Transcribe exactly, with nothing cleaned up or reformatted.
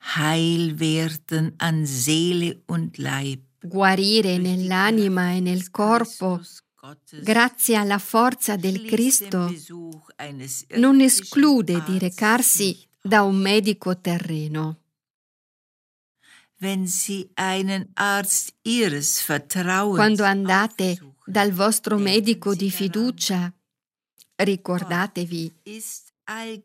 Heil werden an Seele und Leib. Guarire nell'anima e nel corpo, grazie alla forza del Cristo, non esclude di recarsi da un medico terreno. Quando andate dal vostro medico di fiducia, ricordatevi